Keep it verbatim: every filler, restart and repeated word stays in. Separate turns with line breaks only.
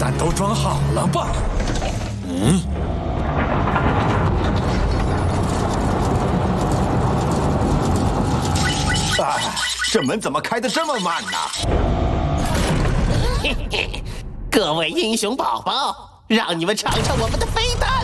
弹都装好了吧？嗯。哎，这门怎么开得这么慢呢？
嘿嘿，各位英雄宝宝，让你们尝尝我们的飞弹。